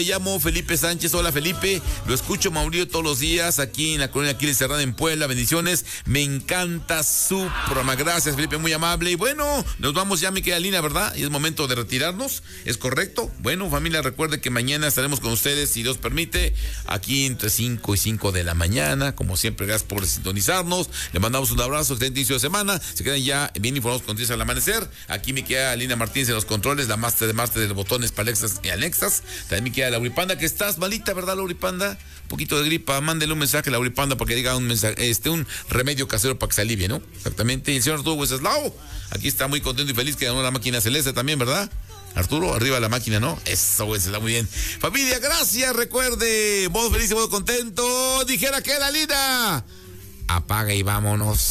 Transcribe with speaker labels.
Speaker 1: Me llamo Felipe Sánchez. Hola, Felipe. Lo escucho, Mauricio, todos los días aquí en la colonia Aquiles Serrano en Puebla. Bendiciones. Me encanta su programa. Gracias, Felipe, muy amable. Y bueno, nos vamos ya, mi querida Lina, ¿verdad? Y es momento de retirarnos. ¿Es correcto? Bueno, familia, recuerde que mañana estaremos con ustedes, si Dios permite, aquí entre 5 y 5 de la mañana. Como siempre, gracias por sintonizarnos. Le mandamos un abrazo, excelente inicio de semana. Se quedan ya bien informados con Noticias al Amanecer. Aquí mi querida Lina Martínez en los controles, la máster de máster de los botones para Alexas y Alexas. También mi querida Lauripanda, que estás malita, ¿verdad, Lauripanda? Un poquito de gripa, mándele un mensaje a Lauripanda para que diga un mensaje, un remedio casero para que se alivie, ¿no? Exactamente. Y el señor Arturo Wenceslao, aquí está muy contento y feliz que ganó la máquina celeste también, ¿verdad? Arturo, arriba la máquina, ¿no? Eso, Wenceslao, muy bien. Familia, gracias, recuerde, modo feliz y modo contento. Dijera que la Lina. Apaga y vámonos.